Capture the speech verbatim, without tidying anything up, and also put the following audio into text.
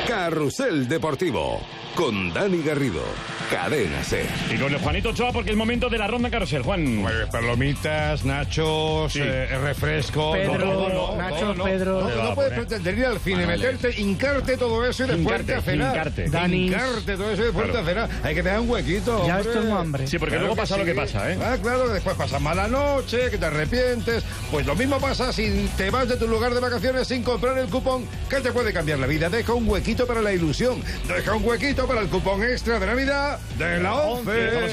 Carrusel Deportivo, con Dani Garrido, Cadena SER. Y con el Juanito Ochoa, porque es el momento de la ronda Carrusel, Juan. Bueno, palomitas, nachos, Sí. eh, refresco... Pedro, todo, no, nachos, todo, no. Pedro. No, Te va no a puedes poner. pretender ir al cine, Vale. meterte, hincarte todo eso y después Hincarte, irte a cenar. hincarte. Danis. Hincarte todo eso y después Claro. irte a cenar. Hay que tener un huequito, Ya hombre. esto es hambre. Sí, porque Claro luego que pasa lo que sí. pasa, ¿eh? Ah, claro, después pasas mala noche, que te arrepientes. Pues lo mismo pasa si te vas de tu lugar de vacaciones sin comprar el cupón que te puede cambiar la vida. Deja un huequito para la ilusión. Deja un huequito para el cupón extra de Navidad de la ONCE.